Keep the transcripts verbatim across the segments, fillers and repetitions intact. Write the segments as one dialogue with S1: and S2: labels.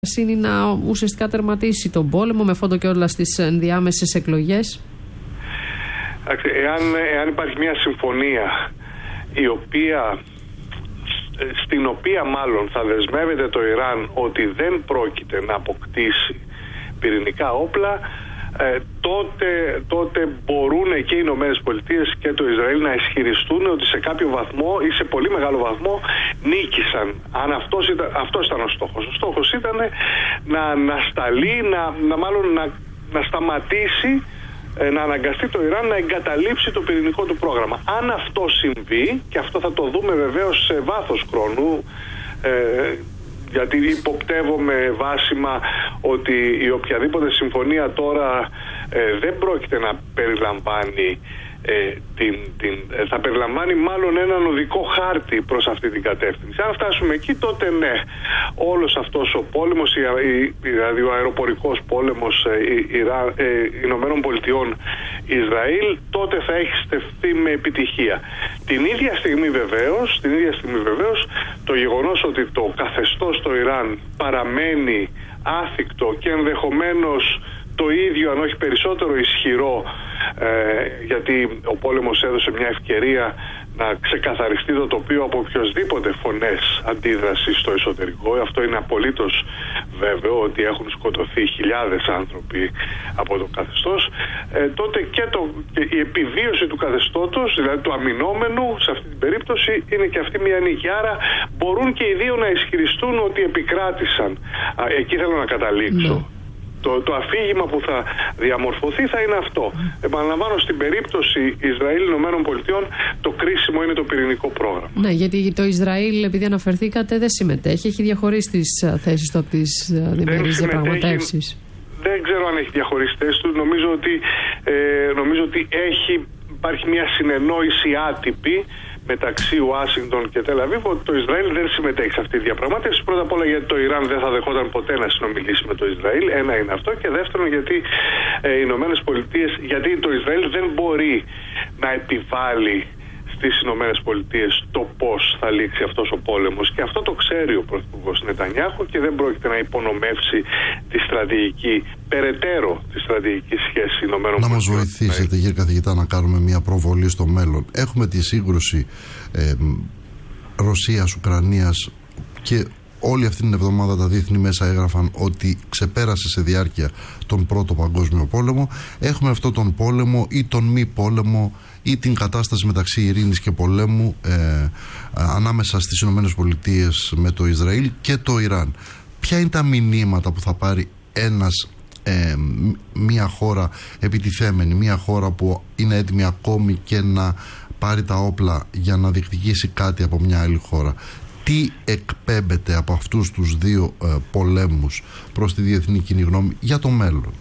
S1: είναι να ουσιαστικά τερματίσει τον πόλεμο με φόντο και όλα στις ενδιάμεσες εκλογές.
S2: Εάν, εάν υπάρχει μια συμφωνία η οποία, στην οποία μάλλον θα δεσμεύεται το Ιράν ότι δεν πρόκειται να αποκτήσει πυρηνικά όπλα, Ε, τότε, τότε μπορούν και οι Ηνωμένες Πολιτείες και το Ισραήλ να ισχυριστούν ότι σε κάποιο βαθμό ή σε πολύ μεγάλο βαθμό νίκησαν. Αν αυτός ήταν, αυτός ήταν ο στόχος. Ο στόχος ήταν να ανασταλεί, να, να μάλλον να, να σταματήσει, ε, να αναγκαστεί το Ιράν να εγκαταλείψει το πυρηνικό του πρόγραμμα. Αν αυτό συμβεί, και αυτό θα το δούμε βεβαίως σε βάθος χρόνου, ε, γιατί υποπτεύομαι βάσιμα ότι η οποιαδήποτε συμφωνία τώρα ε, δεν πρόκειται να περιλαμβάνει ε, την, την, ε, θα περιλαμβάνει μάλλον έναν οδικό χάρτη προς αυτή την κατεύθυνση. Αν φτάσουμε εκεί, τότε ναι, όλος αυτός ο πόλεμος, η, η, δηλαδή ο αεροπορικός πόλεμος ε, Ιρα, ε, Ηνωμένων Πολιτειών Ισραήλ, τότε θα έχει στεφθεί με επιτυχία. Την ίδια στιγμή βεβαίως, την ίδια στιγμή βεβαίως, το γεγονός ότι το καθεστώς στο Ιράν παραμένει άθικτο και ενδεχομένως το ίδιο, αν όχι περισσότερο ισχυρό, ε, γιατί ο πόλεμος έδωσε μια ευκαιρία να ξεκαθαριστεί το τοπίο από οποιοσδήποτε φωνές αντίδρασης στο εσωτερικό. Αυτό είναι απολύτως βέβαιο, ότι έχουν σκοτωθεί χιλιάδες άνθρωποι από το καθεστώς. Ε, τότε και, το, και η επιβίωση του καθεστώτος, δηλαδή του αμυνόμενου σε αυτή την περίπτωση, είναι και αυτή μια νίκη. Άρα μπορούν και οι δύο να ισχυριστούν ότι επικράτησαν. Α, εκεί θέλω να καταλήξω. Ναι. Το, το αφήγημα που θα διαμορφωθεί θα είναι αυτό. Επαναλαμβάνω, στην περίπτωση Ισραήλ-Ηνωμένων Πολιτειών το κρίσιμο είναι το πυρηνικό πρόγραμμα.
S1: Ναι, γιατί το Ισραήλ, επειδή αναφερθήκατε, δεν συμμετέχει. Έχει διαχωρίσει τις θέσεις του από τις διμερείς διαπραγματεύσεις.
S2: Δεν ξέρω αν έχει διαχωρίσει θέσεις του. Νομίζω ότι, ε, νομίζω ότι έχει, υπάρχει μια συνεννόηση άτυπη μεταξύ Ουάσιγκτον και Τελ Αβίβ ότι το Ισραήλ δεν συμμετέχει σε αυτή τη διαπραγμάτευση. Πρώτα απ' όλα γιατί το Ιράν δεν θα δεχόταν ποτέ να συνομιλήσει με το Ισραήλ. Ένα είναι αυτό. Και δεύτερον γιατί ε, οι Ηνωμένες Πολιτείες, γιατί το Ισραήλ δεν μπορεί να επιβάλλει στις Ηνωμένες Πολιτείες το πώς θα λήξει αυτός ο πόλεμος. Και αυτό το ξέρει ο Πρωθυπουργός Νετανιάχου και δεν πρόκειται να υπονομεύσει τη στρατηγική, περαιτέρω τη στρατηγική σχέση Ηνωμένων Πολιτειών. Να μας
S3: βοηθήσετε, κύριε καθηγητά, να κάνουμε μια προβολή στο μέλλον. Έχουμε τη σύγκρουση ε, Ρωσίας-Ουκρανίας και όλη αυτή την εβδομάδα τα διεθνή μέσα έγραφαν ότι ξεπέρασε σε διάρκεια τον Πρώτο Παγκόσμιο Πόλεμο. Έχουμε αυτόν τον πόλεμο ή τον μη πόλεμο ή την κατάσταση μεταξύ ειρήνης και πολέμου ε, ανάμεσα στις Ηνωμένες Πολιτείες με το Ισραήλ και το Ιράν. Ποια είναι τα μηνύματα που θα πάρει ένας, ε, μια χώρα επιτιθέμενη, μια χώρα που είναι έτοιμη ακόμη και να πάρει τα όπλα για να διεκδικήσει κάτι από μια άλλη χώρα? Τι εκπέμπεται από αυτούς τους δύο ε, πολέμους προς τη διεθνή κοινή γνώμη για το μέλλον?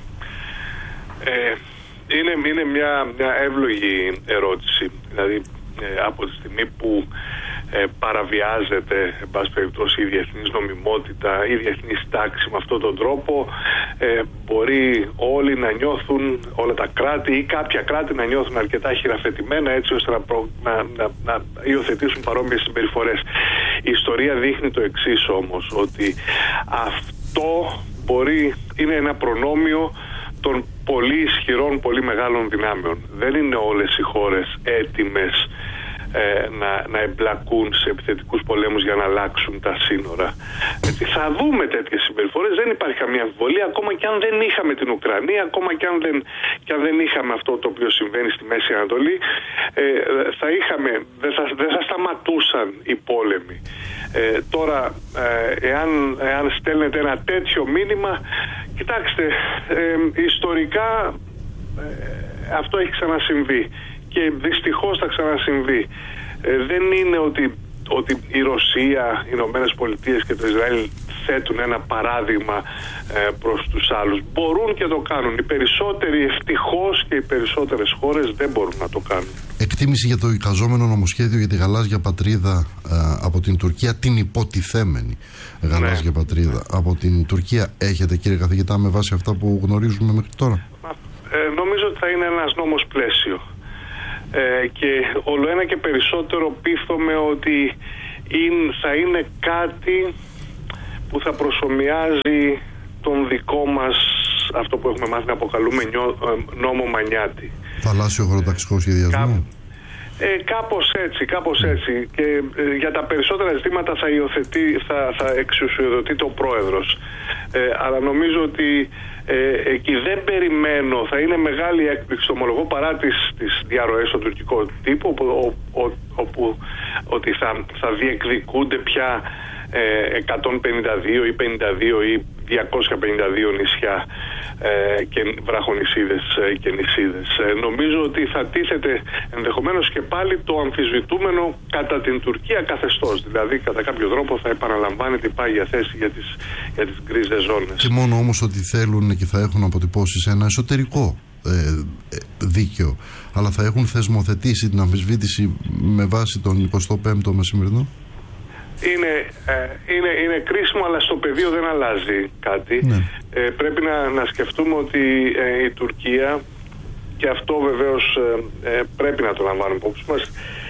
S2: Ε, είναι, είναι μια, μια εύλογη ερώτηση. Δηλαδή ε, από τη στιγμή που ε, παραβιάζεται εν πάση περιπτώσει η διεθνής νομιμότητα, η διεθνής τάξη με αυτόν τον τρόπο, ε, μπορεί όλοι να νιώθουν, όλα τα κράτη ή κάποια κράτη να νιώθουν αρκετά χειραφετημένα έτσι ώστε να, προ, να, να, να υιοθετήσουν παρόμοιες συμπεριφορές. Η ιστορία δείχνει το εξής όμως, ότι αυτό μπορεί, είναι ένα προνόμιο των πολύ ισχυρών, πολύ μεγάλων δυνάμεων. Δεν είναι όλες οι χώρες έτοιμες ε, να, να εμπλακούν σε επιθετικούς πολέμους για να αλλάξουν τα σύνορα. Έτσι, θα δούμε τέτοιες συμπεριφορές, δεν υπάρχει καμία αμφιβολία, ακόμα και αν δεν είχαμε την Ουκρανία, ακόμα και αν δεν, και αν δεν είχαμε αυτό το οποίο συμβαίνει στη Μέση Ανατολή, ε, θα είχαμε, δεν θα, δεν θα σταματούσαν οι πόλεμοι. Ε, τώρα, ε, εάν, εάν στέλνετε ένα τέτοιο μήνυμα, κοιτάξτε, ε, ιστορικά ε, αυτό έχει ξανασυμβεί και δυστυχώς θα ξανασυμβεί. Ε, δεν είναι ότι, ότι η Ρωσία, οι Ηνωμένες Πολιτείες και το Ισραήλ θέτουν ένα παράδειγμα ε, προς τους άλλους. Μπορούν και το κάνουν. Οι περισσότεροι, ευτυχώς, και οι περισσότερες χώρες δεν μπορούν να το κάνουν.
S3: Εκτίμηση για το εικαζόμενο νομοσχέδιο για τη γαλάζια πατρίδα ε, από την Τουρκία, την υποτιθέμενη γαλάζια ναι. πατρίδα από την Τουρκία, έχετε, κύριε καθηγητά, με βάση αυτά που γνωρίζουμε μέχρι τώρα?
S2: Ε, νομίζω ότι θα είναι ένας νόμος πλαίσιο. Ε, και όλο ένα και περισσότερο πείθομαι ότι είναι, θα είναι κάτι που που θα προσομοιάζει τον δικό μας, αυτό που έχουμε μάθει να αποκαλούμε νόμο Μανιάτη.
S3: Θαλάσσιο χωροταξικό σχεδιασμό. Κά,
S2: ε, κάπως έτσι, κάπως έτσι. Και ε, για τα περισσότερα ζητήματα θα, υιοθετεί, θα, θα εξουσιοδοτεί το πρόεδρος. Ε, αλλά νομίζω ότι ε, εκεί δεν περιμένω, θα είναι μεγάλη έκπληξη, ομολογώ, παρά τις, τις διαρροές στον τουρκικό τύπο, όπου, ο, ο, όπου ότι θα, θα διεκδικούνται πια ε, εκατόν πενήντα δύο ή πενήντα δύο ή διακόσια πενήντα δύο νησιά ε, και βραχονησίδες ε, και νησίδες. Ε, νομίζω ότι θα τίθεται ενδεχομένως και πάλι το αμφισβητούμενο κατά την Τουρκία καθεστώς. Δηλαδή κατά κάποιο τρόπο θα επαναλαμβάνεται η πάγια θέση για τις, για τις γκρίζες ζώνες. Και
S3: μόνο όμως ότι θέλουν και θα έχουν αποτυπώσει σε ένα εσωτερικό ε, δίκαιο, αλλά θα έχουν θεσμοθετήσει την αμφισβήτηση με βάση τον εικοστό πέμπτο μεσημερινό.
S2: Είναι, ε, είναι, είναι κρίσιμο, αλλά στο πεδίο δεν αλλάζει κάτι. Ναι. Ε, πρέπει να, να σκεφτούμε ότι ε, η Τουρκία, και αυτό βεβαίως ε, ε, πρέπει να το λαμβάνουμε υπόψη μας,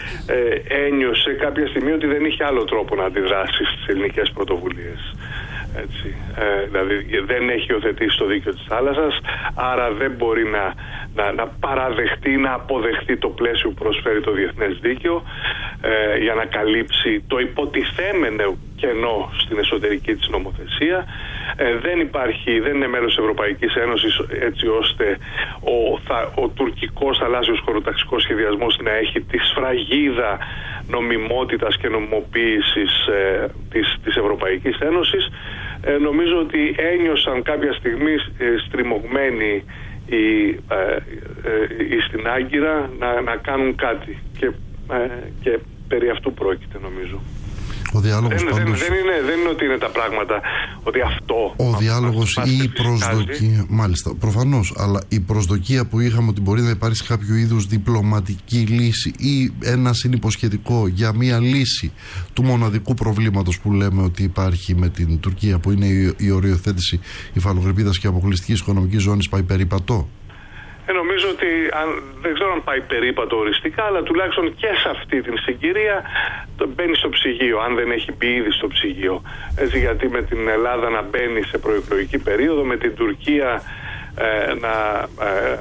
S2: ε, ένιωσε κάποια στιγμή ότι δεν είχε άλλο τρόπο να αντιδράσει στις ελληνικές πρωτοβουλίες. Έτσι. Ε, δηλαδή δεν έχει υιοθετήσει το δίκαιο της θάλασσας, άρα δεν μπορεί να, να, να παραδεχτεί, να αποδεχτεί το πλαίσιο που προσφέρει το διεθνές δίκαιο ε, για να καλύψει το υποτιθέμενο κενό στην εσωτερική της νομοθεσία. Ε, δεν υπάρχει, δεν είναι μέλος της Ευρωπαϊκής Ένωσης, έτσι ώστε ο, θα, ο τουρκικός θαλάσσιος χωροταξικός σχεδιασμός να έχει τη σφραγίδα νομιμότητας και νομιμοποίησης ε, της, της Ευρωπαϊκής Ένωσης. Ε, νομίζω ότι ένιωσαν κάποια στιγμή ε, στριμωγμένοι οι, ε, ε, στην Άγκυρα να, να κάνουν κάτι και, ε, και περί αυτού πρόκειται, νομίζω.
S3: Ο διάλογος
S2: δεν,
S3: πάντως...
S2: δεν, δεν, είναι, δεν είναι ότι είναι τα πράγματα, ότι αυτό...
S3: Ο διάλογος ή η προσδοκία, μάλιστα, προφανώς, αλλά η προσδοκία που είχαμε ότι μπορεί να υπάρξει κάποιο είδους διπλωματική λύση ή ένα συνυποσχετικό για μια λύση του μοναδικού προβλήματος που λέμε ότι υπάρχει με την Τουρκία, που είναι η, η οριοθέτηση υφαλοκρηπίδας και αποκλειστικής οικονομικής ζώνης, πάει περίπατο.
S2: Ε, νομίζω ότι αν, δεν ξέρω αν πάει περίπατο οριστικά, αλλά τουλάχιστον και σε αυτή την συγκυρία το μπαίνει στο ψυγείο, αν δεν έχει μπει ήδη στο ψυγείο. Έτσι, γιατί με την Ελλάδα να μπαίνει σε προεκλογική περίοδο, με την Τουρκία ε, να, ε,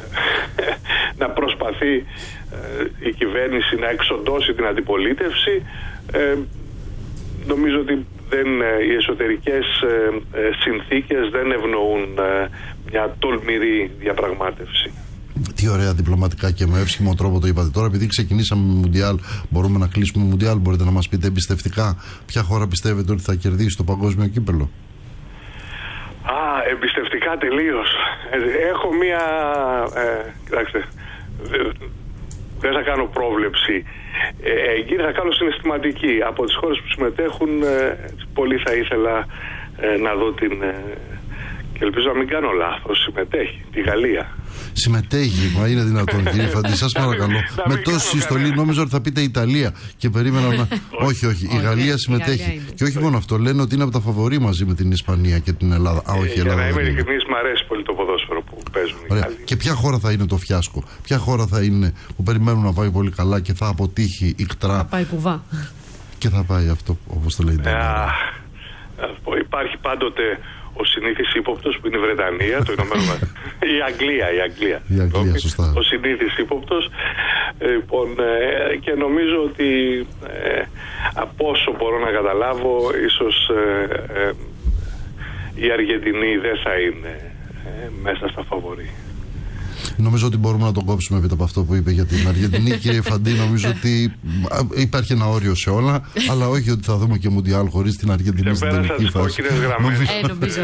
S2: να προσπαθεί ε, η κυβέρνηση να εξοντώσει την αντιπολίτευση, ε, νομίζω ότι δεν, οι εσωτερικές ε, ε, συνθήκες δεν ευνοούν ε, μια τολμηρή διαπραγμάτευση.
S3: Τι ωραία διπλωματικά και με εύσχυμο τρόπο το είπατε. Τώρα, επειδή ξεκινήσαμε με Μουντιάλ, μπορούμε να κλείσουμε Μουντιάλ. Μπορείτε να μας πείτε εμπιστευτικά ποια χώρα πιστεύετε ότι θα κερδίσει το παγκόσμιο κύπελλο?
S2: Α, εμπιστευτικά τελείως. Έχω μία... Ε, κοιτάξτε, δεν θα κάνω πρόβλεψη. Ε, εκεί θα κάνω συναισθηματική. Από τις χώρες που συμμετέχουν, ε, πολύ θα ήθελα ε, να δω την... Ε, και ελπίζω να μην κάνω λάθος, συμμετέχει, τη Γαλλία.
S3: Συμμετέχει, μα είναι δυνατόν, κύριε Φαντή, σας παρακαλώ. Με τόση συστολή νόμιζα ότι θα πείτε Ιταλία και περίμενα να. όχι, όχι, η Γαλλία συμμετέχει. Και όχι μόνο αυτό, λένε ότι είναι από τα φαβορί μαζί με την Ισπανία και την Ελλάδα. Α, όχι,
S2: για να είμαι ειλικρινής, μου αρέσει πολύ το ποδόσφαιρο που παίζουν οι Γάλλοι.
S3: Και ποια χώρα θα είναι το φιάσκο? Ποια χώρα θα είναι που περιμένουν να πάει πολύ καλά και θα αποτύχει ικτρά?
S1: Θα πάει κουβά.
S3: Και θα πάει αυτό, όπως το λέει η Ιταλία.
S2: Υπάρχει πάντοτε ο συνήθις ύποπτος που είναι η Βρετανία, το Ηνωμένο η Αγγλία, η Αγγλία.
S3: Η Αγγλία, σωστά.
S2: Ο συνήθις ύποπτος. Λοιπόν, ε, και νομίζω ότι ε, από όσο μπορώ να καταλάβω, ίσως ε, ε, η Αργεντινή δεν θα είναι ε, μέσα στα φαβορί.
S3: Νομίζω ότι μπορούμε να τον κόψουμε επί από αυτό που είπε για την Αργεντινή. Κύριε Φαντή, νομίζω ότι υπάρχει ένα όριο σε όλα, αλλά όχι ότι θα δούμε και Μουντιάλ χωρίς την Αργεντινή στην τελική φάση.
S1: Ε, νομίζω.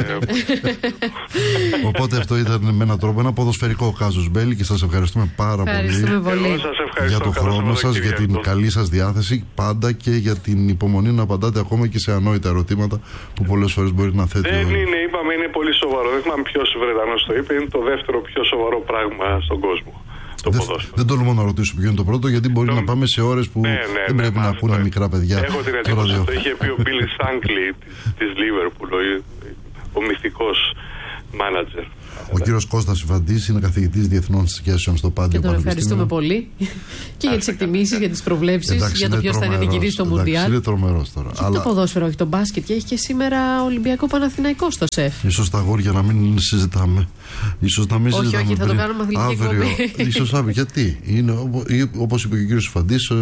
S3: Οπότε αυτό ήταν με έναν τρόπο ένα ποδοσφαιρικό κάζους μπέλι και σας ευχαριστούμε πάρα
S1: ευχαριστούμε
S3: πολύ,
S1: πολύ.
S3: για τον χρόνο σας, για την καλή σας διάθεση πάντα και για την υπομονή να απαντάτε ακόμα και σε ανόητα ερωτήματα που πολλές φορές μπορεί να θέτει.
S2: Δεν είναι, είπαμε, είναι πολύ σοβαρό. Δεν θυμάμαι ποιος Βρετανός το είπε, είναι το δεύτερο πιο σοβαρό πράγμα στον κόσμο. Το
S3: δεν,
S2: ποδόσφαιρο.
S3: Δεν τολμώ να ρωτήσω ποιο είναι το πρώτο, γιατί μπορεί το... να πάμε σε ώρες που
S2: ναι, ναι,
S3: δεν πρέπει ναι, να ακούνε ναι. μικρά παιδιά.
S2: Έχω την εντύπωση, το είχε πει ο Billy Shankly της Liverpool, ο, ο μυθικός μάνατζερ.
S3: Ο κύριος Κώστας Ιφαντής είναι καθηγητής διεθνών σχέσεων στο Πάντιο
S1: Πανεπιστήμιο. Και τον ευχαριστούμε πολύ και για τις εκτιμήσεις, για τις προβλέψεις, για το ποιος θα είναι νικητής στο Μουντιάλ.
S3: Είναι τρομερός τώρα.
S1: Και αλλά... το ποδόσφαιρο, όχι το μπάσκετ, και έχει και σήμερα Ολυμπιακό Παναθηναϊκό στο ΣΕΦ.
S3: Ίσως τα αγόρια να μην συζητάμε. Ίσως να μην
S1: όχι,
S3: συζητάμε.
S1: Όχι, όχι, θα το κάνουμε αθλητική εκπομπή.
S3: Ίσως αύριο. Γιατί? Είναι, όπως είπε και ο κύριος Ιφαντής.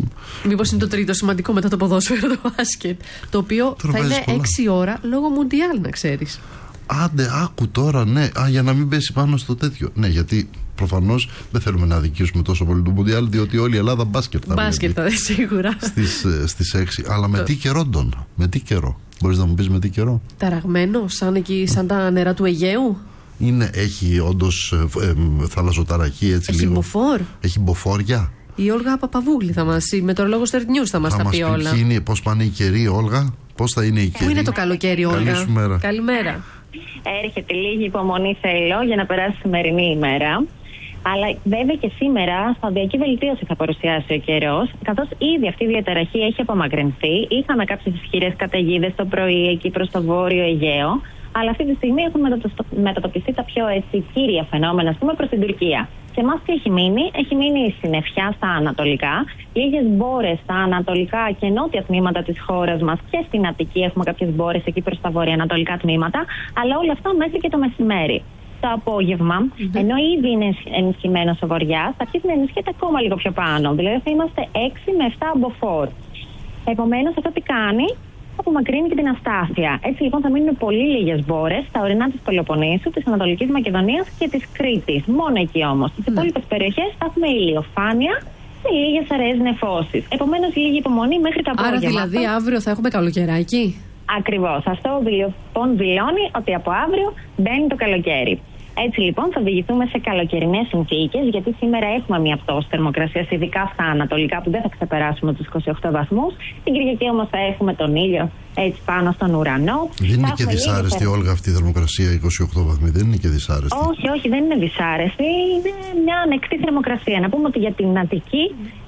S1: Μήπως είναι το τρίτο σημαντικό μετά το ποδόσφαιρο, το μπάσκετ. Το οποίο θα είναι έξι ώρα λόγω Μουντιάλ, να ξέρεις.
S3: Άντε, άκου τώρα, ναι. Α, για να μην πέσει πάνω στο τέτοιο. Ναι, γιατί προφανώς δεν θέλουμε να αδικήσουμε τόσο πολύ το Μουντιάλ, διότι όλη η Ελλάδα μπάσκετ θα
S1: μπάσκετ θα δει σίγουρα.
S3: Στις, στις έξι. Αλλά με τι καιρό, Ντόνα? Με τι καιρό? Μπορείς να μου πεις με τι καιρό?
S1: Ταραγμένο, σαν εκεί, σαν τα νερά του Αιγαίου.
S3: Είναι, έχει όντως ε, ε, θαλασσοταραχή, έτσι
S1: έχει
S3: λίγο.
S1: Μποφόρ.
S3: Έχει μποφόρια.
S1: Η Όλγα Παπαβούλη θα μας, η μετεωρολόγος Third News θα μας
S3: θα
S1: τα
S3: μας
S1: πει όλα.
S3: Είναι, πώς πάνε οι καιροί, Όλγα? Πώς θα είναι οι καιροί?
S1: Πού είναι το καλοκαίρι, Όλγα? Καλημέρα.
S4: Έρχεται λίγη υπομονή θέλω για να περάσει η σημερινή ημέρα. Αλλά βέβαια και σήμερα σταδιακή βελτίωση θα παρουσιάσει ο καιρός, καθώς ήδη αυτή η διαταραχή έχει απομακρυνθεί. Είχαμε κάποιες ισχυρές καταιγίδες το πρωί εκεί προς το βόρειο Αιγαίο, αλλά αυτή τη στιγμή έχουν μετατοπιστεί τα πιο έτσι, κύρια φαινόμενα, ας πούμε, προς την Τουρκία. Και εμάς τι έχει μείνει? Έχει μείνει η συννεφιά στα ανατολικά, λίγες μπόρες στα ανατολικά και νότια τμήματα της χώρας μας, και στην Αττική έχουμε κάποιες μπόρες εκεί προς τα βορειοανατολικά τμήματα, αλλά όλα αυτά μέχρι και το μεσημέρι. Το απόγευμα, mm-hmm. ενώ ήδη είναι ενισχυμένος ο βοριάς, θα αρχίσει να ενισχύεται ακόμα λίγο πιο πάνω. Δηλαδή θα είμαστε έξι με επτά μποφόρ. Επομένως, αυτό τι κάνει? Απομακρύνει και την αστάθεια. Έτσι λοιπόν θα μείνουν πολύ λίγες μπόρες στα ορεινά της Πελοποννήσου, της Ανατολικής Μακεδονίας και της Κρήτης. Μόνο εκεί όμως. Στις mm. υπόλοιπες περιοχές θα έχουμε ηλιοφάνεια και λίγες αραιές νεφώσεις. Επομένως, λίγη υπομονή μέχρι το απόγευμα.
S1: Άρα δηλαδή αύριο θα έχουμε καλοκαιράκι?
S4: Ακριβώς. Αυτό λοιπόν δηλώνει ότι από αύριο μπαίνει το καλοκαίρι. Έτσι λοιπόν θα οδηγηθούμε σε καλοκαιρινές συνθήκες, γιατί σήμερα έχουμε μια πτώση θερμοκρασίας, ειδικά στα ανατολικά, που δεν θα ξεπεράσουμε τους είκοσι οκτώ βαθμούς. Την Κυριακή όμως θα έχουμε τον ήλιο έτσι πάνω στον ουρανό.
S3: Δεν είναι και δυσάρεστη, λίγη... Όλγα, αυτή η θερμοκρασία είκοσι οκτώ βαθμοί? Δεν είναι και δυσάρεστη?
S4: Όχι, όχι, δεν είναι δυσάρεστη. Είναι μια ανεκτή θερμοκρασία. Να πούμε ότι για την Αττική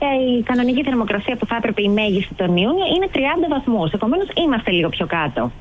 S4: η κανονική θερμοκρασία που θα έπρεπε η μέγιστη τον Ιούνιο είναι τριάντα βαθμούς. Επομένως είμαστε λίγο πιο κάτω.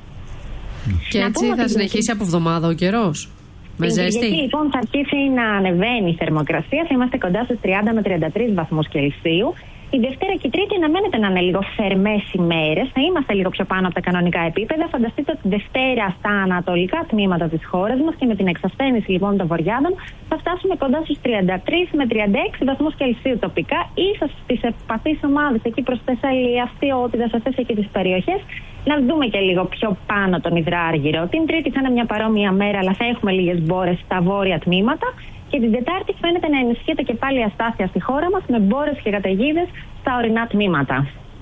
S1: Και έτσι θα συνεχίσει από εβδομάδα ο καιρός?
S4: Την Κυριακή λοιπόν θα αρχίσει να ανεβαίνει η θερμοκρασία, θα είμαστε κοντά στους τριάντα με τριάντα τρεις βαθμούς Κελσίου. Η Δευτέρα και η Τρίτη αναμένεται να είναι λίγο θερμές ημέρες, θα είμαστε λίγο πιο πάνω από τα κανονικά επίπεδα. Φανταστείτε ότι Δευτέρα στα ανατολικά τμήματα της χώρας μας και με την εξασθένηση λοιπόν των βορειάδων θα φτάσουμε κοντά στους τριάντα τρεις με τριάντα έξι βαθμούς Κελσίου τοπικά, ίσως στις ευπαθείς ομάδες εκεί προς Θεσσαλία, Αυτιότητα, σε αυτές εκεί τις περιοχές, να δούμε και λίγο πιο πάνω τον υδράργυρο. Την Τρίτη θα είναι μια παρόμοια μέρα, αλλά θα έχουμε λίγες μπόρες στα βόρεια τμήματα. Και την Τετάρτη φαίνεται να ενισχύεται και πάλι η αστάθεια στη χώρα μας, με μπόρες και καταιγίδες στα ορεινά τμήματα.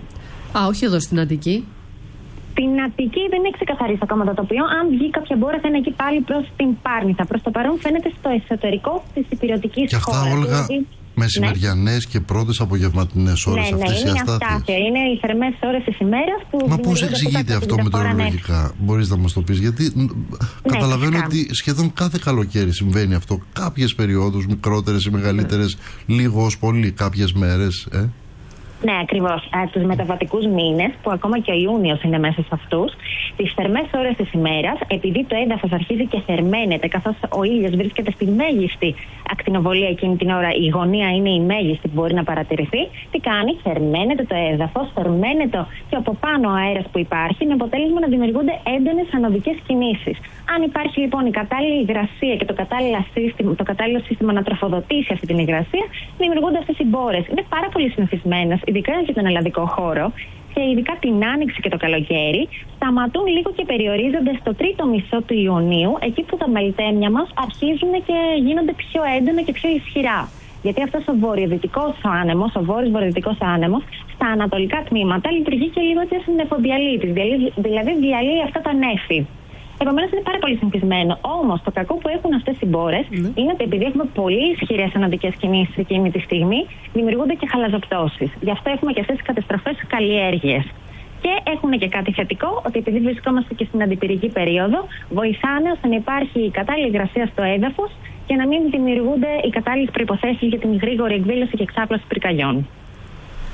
S1: Α, όχι εδώ στην Αττική.
S4: Στην Αττική δεν έχει ξεκαθαρίσει ακόμα το τοπίο. Αν βγει κάποια μπόρα θα είναι εκεί πάλι προς την Πάρνηθα. Προς το παρόν φαίνεται στο εσωτερικό της υπηρετικής χώρας.
S3: Και αυτά, Όλγα, δηλαδή, μεσημεριανές ναι. και πρώτες απογευματινές ώρες,
S4: ναι,
S3: αυτές
S4: ναι,
S3: οι
S4: είναι
S3: αστάθειες.
S4: Είναι οι θερμές ώρες της ημέρας που.
S3: Μα πώς εξηγείται αυτό μετεωρολογικά? Μπορείς να μας το πεις? Γιατί ναι, καταλαβαίνω φυσικά. Ότι σχεδόν κάθε καλοκαίρι συμβαίνει αυτό. Κάποιες περιόδους, μικρότερες ή μεγαλύτερες, mm. λίγο ως πολύ, κάποιες μέρες. Ε?
S4: Ναι, ακριβώς. Τους μεταβατικούς μήνες, που ακόμα και ο Ιούνιος είναι μέσα σε αυτούς, τις θερμές ώρες της ημέρας, επειδή το έδαφος αρχίζει και θερμαίνεται, καθώς ο ήλιος βρίσκεται στη μέγιστη ακτινοβολία εκείνη την ώρα, η γωνία είναι η μέγιστη που μπορεί να παρατηρηθεί, τι κάνει? Θερμαίνεται το έδαφος, θερμαίνεται και από πάνω ο αέρας που υπάρχει, με αποτέλεσμα να δημιουργούνται έντονες ανωδικές κινήσεις. Αν υπάρχει λοιπόν η κατάλληλη υγρασία και το κατάλληλο σύστημα, το κατάλληλο σύστημα να τροφοδοτήσει αυτή την υγρασία, δημιουργούνται αυτές οι μπόρες. Είναι πάρα πολύ συνηθισμένες, ειδικά για τον ελλαδικό χώρο, και ειδικά την άνοιξη και το καλοκαίρι, σταματούν λίγο και περιορίζονται στο τρίτο μισό του Ιουνίου, εκεί που τα μελτέμια μας αρχίζουν και γίνονται πιο έντονα και πιο ισχυρά. Γιατί αυτός ο βορειοδυτικός άνεμος, ο βόρειος βορειοδυτικός άνεμος, στα ανατολικά τμήματα λειτουργεί και λίγο σαν νεφοδιαλύτης, δηλαδή διαλύει αυτά τα νέφη. Επομένως είναι πάρα πολύ συνηθισμένο. Όμως το κακό που έχουν αυτές οι μπόρες mm. είναι ότι επειδή έχουμε πολύ ισχυρές αναδικές κινήσεις εκείνη τη στιγμή, δημιουργούνται και χαλαζοπτώσεις. Γι' αυτό έχουμε και αυτές τις καταστροφές καλλιέργειες. Και έχουν και κάτι θετικό, ότι επειδή βρισκόμαστε και στην αντιπυρική περίοδο, βοηθάνε ώστε να υπάρχει η κατάλληλη υγρασία στο έδαφος και να μην δημιουργούνται οι κατάλληλες προϋποθέσεις για την γρήγορη εκδήλωση και εξάπλωση πυρκαγιών.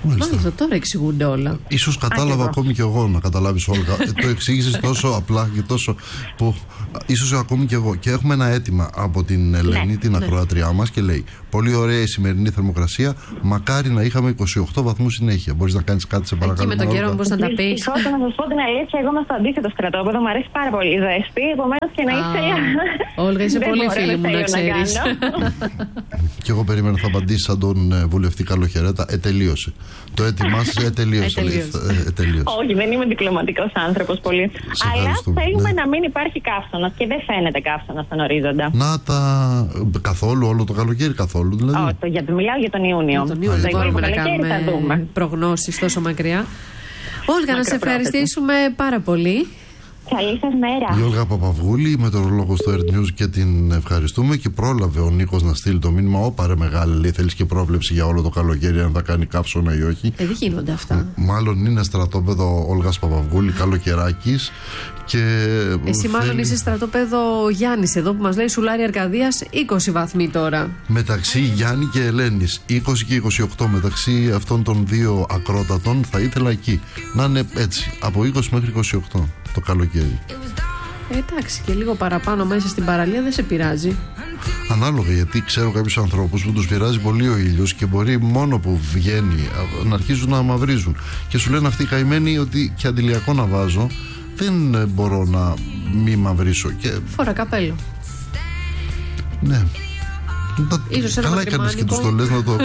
S1: Μάλιστα, τώρα εξηγούνται όλα.
S3: Ίσως κατάλαβα
S4: Ακριβώς.
S3: ακόμη και εγώ, να καταλάβεις, Όλγα. Ε, το εξήγησες τόσο απλά και τόσο. Που ίσως ακόμη και εγώ. Και έχουμε ένα αίτημα από την Ελένη,
S4: Ναι,
S3: την
S1: ναι.
S3: ακροατριά μας, και λέει: πολύ ωραία η σημερινή θερμοκρασία. Μακάρι να είχαμε είκοσι οκτώ βαθμούς συνέχεια. Μπορείς να κάνεις κάτι, σε παρακαλώ?
S1: Εκεί με τον καιρό,
S3: Όλγα?
S1: πώς να τα πεις.
S4: Δυστυχώς, να σας πω την αλήθεια, εγώ είμαι στο αντίθετο στρατόπεδο. Μου αρέσει πάρα πολύ η ζέστη. Επομένως και να
S1: Α,
S4: ήθελα.
S1: Όλγα, είσαι
S4: Δεν
S1: πολύ
S4: μπορώ,
S1: φίλη
S4: δεν
S1: μου, να
S4: θέλω
S1: ξέρεις.
S4: κάνω.
S3: Και εγώ περίμενα θα απαντήσει σαν τον ε, βουλευτή Καλοχαιρέτα. Ε, τελείωσε. Το έτοιμά σας, ε, τελείωσε. λέει.
S1: Ετελείωσε.
S3: Ε, ε, τελείωσε.
S4: Όχι, δεν είμαι διπλωματικός άνθρωπος πολύ.
S3: Σε
S4: Αλλά
S3: ευχαριστούμε,
S4: θέλουμε
S3: ναι.
S4: να μην υπάρχει καύσωνας και δεν φαίνεται καύσωνας στον ορίζοντα.
S3: Να τα. Καθόλου, όλο το καλοκαίρι καθόλου. Δηλαδή.
S4: Oh, το, για, μιλάω για τον Ιούνιο.
S1: Τον Ιούνιο
S4: Το
S1: δεν μπορούμε
S4: υπόλοιπο
S1: να
S4: καλοκαίρι θα
S1: κάνουμε
S4: δούμε.
S1: προγνώσεις τόσο μακριά. Όλγα, να σε
S4: Μακροπρόθεσμα.
S1: ευχαριστήσουμε πάρα πολύ.
S4: Καλή σας μέρα.
S3: Η Όλγα Παπαυγούλη, μετεωρολόγος του Earth News, και την ευχαριστούμε. Και πρόλαβε ο Νίκος να στείλει το μήνυμα: Ω παρε μεγάλη, λέει, θέλεις και πρόβλεψη για όλο το καλοκαίρι, αν θα κάνει καύσωνα ή όχι.
S1: Ε, δεν γίνονται αυτά.
S3: Μάλλον είναι στρατόπεδο Όλγας Παπαυγούλη, καλοκαιράκης. Και
S1: Εσύ μάλλον
S3: θέλει-
S1: είσαι στρατόπεδο Γιάννης εδώ που μας λέει Σουλάρη Αρκαδίας είκοσι βαθμοί τώρα.
S3: Μεταξύ Γιάννη και Ελένης, είκοσι και είκοσι οκτώ, μεταξύ αυτών των δύο ακρότατων, θα ήθελα εκεί να είναι έτσι, από είκοσι μέχρι είκοσι οκτώ το καλοκαίρι.
S1: Ε, εντάξει, και λίγο παραπάνω μέσα στην παραλία δεν σε πειράζει.
S3: Ανάλογα, γιατί ξέρω κάποιους ανθρώπους που τους πειράζει πολύ ο ήλιος και μπορεί μόνο που βγαίνει να αρχίζουν να μαυρίζουν. Και σου λένε αυτοί οι καημένοι ότι και αντιλιακό να βάζω, δεν ε, μπορώ να μη μαυρίσω. Και
S1: Φορά καπέλο.
S3: ναι. Να-
S1: Ίσως ένα
S3: καλά έκανες και τους το λες να το.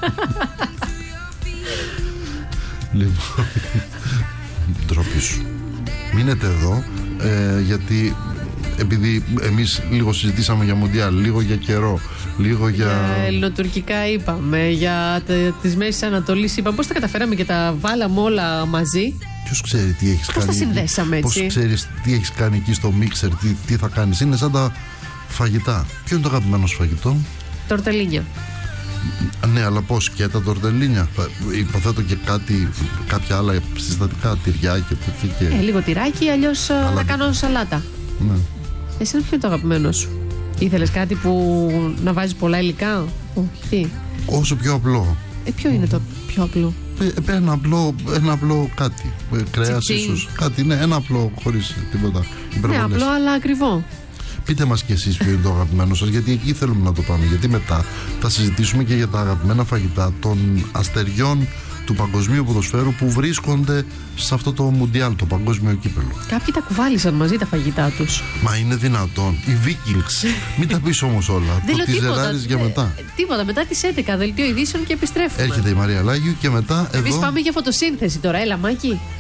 S3: Λοιπόν, ντροπή σου. Μείνετε εδώ, ε, γιατί επειδή εμείς λίγο συζητήσαμε για Μουντιάλ, λίγο για καιρό, λίγο για...
S1: Για ελληνοτουρκικά είπαμε, για τη Μέση Ανατολή είπαμε. Πώς τα καταφέραμε και τα βάλαμε όλα μαζί.
S3: Ποιος ξέρει τι έχεις
S1: Πώς
S3: κάνει
S1: τα
S3: εκεί,
S1: συνδέσαμε έτσι.
S3: Πώς ξέρεις τι έχεις κάνει εκεί στο μίξερ, τι, τι θα κάνεις. Είναι σαν τα φαγητά. Ποιο είναι το αγαπημένο σου φαγητό?
S1: Τορτελίνια.
S3: Ναι, αλλά πώς, και τα τορτελίνια? Θα- Υποθέτω και κάτι, κάποια άλλα συστατικά, τυριά και τέτοια. Και...
S1: Ε, λίγο τυράκι, αλλιώς ε, να
S3: δεν-
S1: κάνω σαλάτα.
S3: Ναι.
S1: Εσένα ποιο είναι το αγαπημένο σου? Ήθελες κάτι που να βάζεις πολλά υλικά? Όχι, τι.
S3: Όσο πιο απλό.
S1: Ε, ποιο είναι το πιο απλό?
S3: Ε, ένα απλό, ένα απλό κάτι. Ε, κρέας
S1: Τσιτσί.
S3: ίσως. Κάτι, ναι, ένα απλό, χωρίς τίποτα.
S1: Ναι,
S3: υπερβολές.
S1: απλό αλλά ακριβό.
S3: Πείτε μας κι εσείς ποιο είναι το αγαπημένο σας, γιατί εκεί θέλουμε να το πάμε. Γιατί μετά θα συζητήσουμε και για τα αγαπημένα φαγητά των αστεριών του παγκοσμίου ποδοσφαίρου που βρίσκονται σε αυτό το Μουντιάλ, το παγκόσμιο κύπελο.
S1: Κάποιοι τα κουβάλισαν μαζί τα φαγητά τους.
S3: Μα είναι δυνατόν. Οι Vikings. Μην τα πεις όμως όλα.
S1: Δεν
S3: Το
S1: λέω
S3: τις
S1: τίποτα.
S3: ζεράρεις για μετά.
S1: Ε, τίποτα. Μετά τις έντεκα δελτίο ειδήσεων και επιστρέφουμε.
S3: Έρχεται η Μαρία Λάγιου και μετά
S1: Εμείς
S3: εδώ.
S1: πάμε για φωτοσύνθεση τώρα. Έλα, Μάκη.